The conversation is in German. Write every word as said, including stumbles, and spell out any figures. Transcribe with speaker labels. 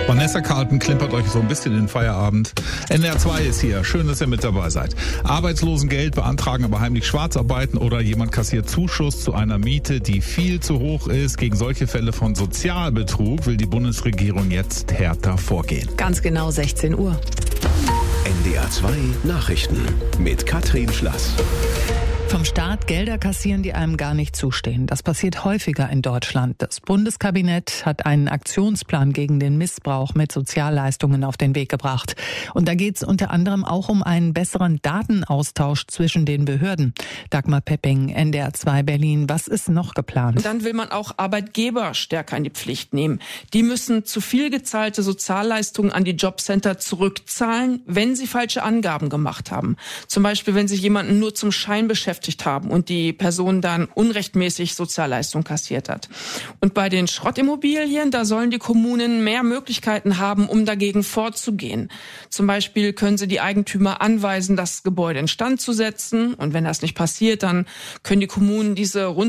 Speaker 1: Vanessa Carlton klimpert euch so ein bisschen in den Feierabend. N D R zwei ist hier. Schön, dass ihr mit dabei seid. Arbeitslosengeld beantragen, aber heimlich Schwarzarbeiten oder jemand kassiert Zuschuss zu einer Miete, die viel zu hoch ist. Gegen solche Fälle von Sozialbetrug will die Bundesregierung jetzt härter vorgehen.
Speaker 2: Ganz genau sechzehn Uhr.
Speaker 3: N D R zwei Nachrichten mit Katrin Schlass.
Speaker 2: Vom Staat Gelder kassieren, die einem gar nicht zustehen. Das passiert häufiger in Deutschland. Das Bundeskabinett hat einen Aktionsplan gegen den Missbrauch mit Sozialleistungen auf den Weg gebracht. Und da geht es unter anderem auch um einen besseren Datenaustausch zwischen den Behörden. Dagmar Pepping, N D R zwei Berlin. Was ist noch geplant?
Speaker 4: Dann will man auch Arbeitgeber stärker in die Pflicht nehmen. Die müssen zu viel gezahlte Sozialleistungen an die Jobcenter zurückzahlen, wenn sie falsche Angaben gemacht haben. Zum Beispiel, wenn sie jemanden nur zum Schein beschäftigt haben und die Person dann unrechtmäßig Sozialleistung kassiert hat. Und bei den Schrottimmobilien, da sollen die Kommunen mehr Möglichkeiten haben, um dagegen vorzugehen. Zum Beispiel können sie die Eigentümer anweisen, das Gebäude instand zu setzen. Und wenn das nicht passiert, dann können die Kommunen diese rund